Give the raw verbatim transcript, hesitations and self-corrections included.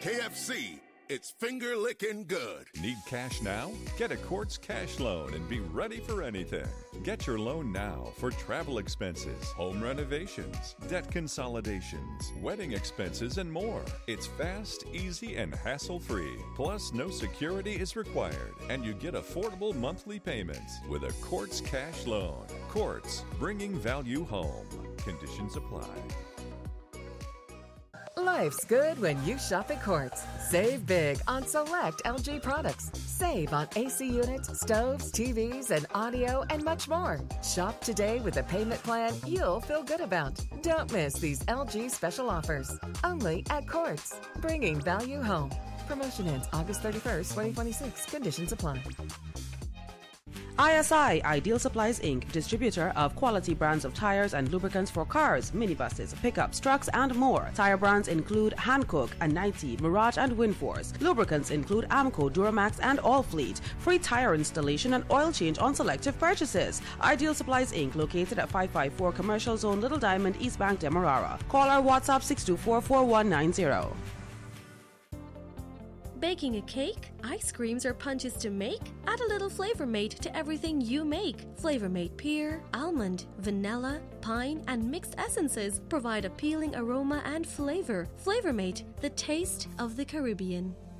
K F C, it's finger licking good. Need cash now? Get a Quartz cash loan and be ready for anything. Get your loan now for travel expenses, home renovations, debt consolidations, wedding expenses, and more. It's fast, easy, and hassle-free. Plus, no security is required, and you get affordable monthly payments with a Quartz cash loan. Quartz, bringing value home. Conditions apply. Life's good when you shop at Quartz. Save big on select L G products. Save on A C units, stoves, T Vs, and audio, and much more. Shop today with a payment plan you'll feel good about. Don't miss these L G special offers. Only at Quartz. Bringing value home. Promotion ends August thirty-first, twenty twenty-six. Conditions apply. I S I, Ideal Supplies Incorporated, distributor of quality brands of tires and lubricants for cars, minibuses, pickups, trucks, and more. Tire brands include Hankook, Anite, Mirage, and Winforce. Lubricants include Amco, Duramax, and Allfleet. Free tire installation and oil change on selective purchases. Ideal Supplies Incorporated, located at five five four Commercial Zone, Little Diamond, East Bank, Demerara. Call our WhatsApp six two four, four one nine zero. Baking a cake, ice creams, or punches to make? Add a little Flavor Mate to everything you make. Flavor Mate pear, almond, vanilla, pine, and mixed essences provide appealing aroma and flavor. Flavor Mate, the taste of the Caribbean.